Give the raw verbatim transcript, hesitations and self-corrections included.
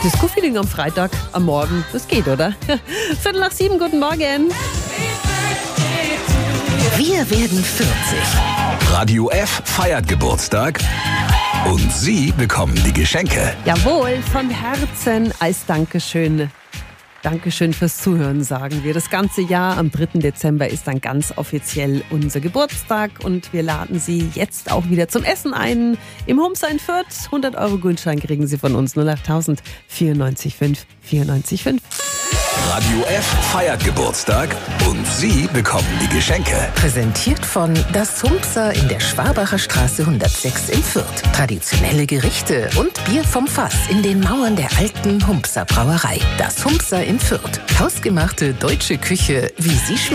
Disco-Feeling am Freitag, am Morgen, das geht, oder? Viertel nach sieben, guten Morgen. Wir werden vierzig. Radio F feiert Geburtstag und Sie bekommen die Geschenke. Jawohl, von Herzen als Dankeschön. Dankeschön fürs Zuhören, sagen wir. Das ganze Jahr am dritten Dezember ist dann ganz offiziell unser Geburtstag und wir laden Sie jetzt auch wieder zum Essen ein. Im Humsa in Fürth, hundert Euro Gutschein kriegen Sie von uns, null acht tausend vierundneunzig fünf vierundneunzig fünf. Radio F feiert Geburtstag und Sie bekommen die Geschenke. Präsentiert von Das Humsa in der Schwabacher Straße hundertsechs in Fürth. Traditionelle Gerichte und Bier vom Fass in den Mauern der alten Humsa Brauerei. Das Humsa in Fürth. Hausgemachte deutsche Küche, wie sie schmeckt.